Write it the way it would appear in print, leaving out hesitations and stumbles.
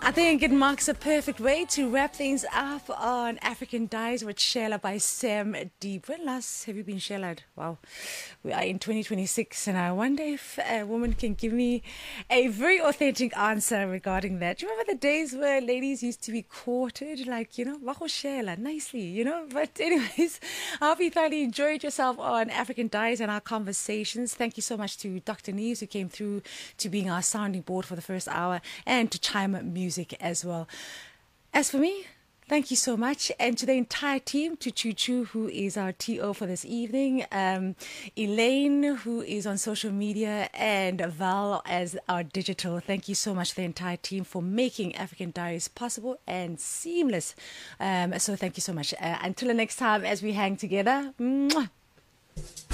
I think it marks a perfect way to wrap things up on African Dies with Shela by Sam Deep. When last have you been Shella'd? Wow. We are in 2026 and I wonder if a woman can give me a very authentic answer regarding that. Do you remember the days where ladies used to be courted? Like, wako Shela, nicely, But anyways, I hope you thoroughly enjoyed yourself on African Dies and our conversations. Thank you so much to Dr. Neves who came through to being our sounding board for the first hour and to Chime Music as well. As for me, thank you so much. And to the entire team, to Choo Choo, who is our TO for this evening, Elaine, who is on social media, and Val as our digital. Thank you so much to the entire team for making African Diaries possible and seamless. So thank you so much. Until the next time as we hang together. Mwah.